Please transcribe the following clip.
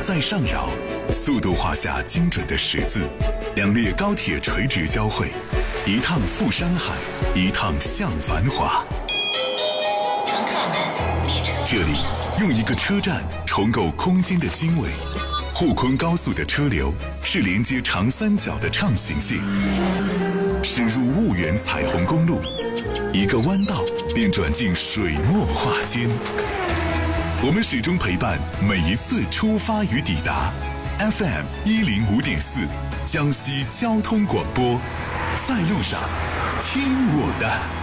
在上扰，速度画下精准的十字，两列高铁垂直交汇，一趟赴山海，一趟向繁华。 乘客们，列车这里用一个车站重构空间的经纬。沪昆高速的车流是连接长三角的畅行线，驶入婺源彩虹公路，一个弯道便转进水墨画间。我们始终陪伴每一次出发与抵达。FM 105.4，江西交通广播，在路上听我的。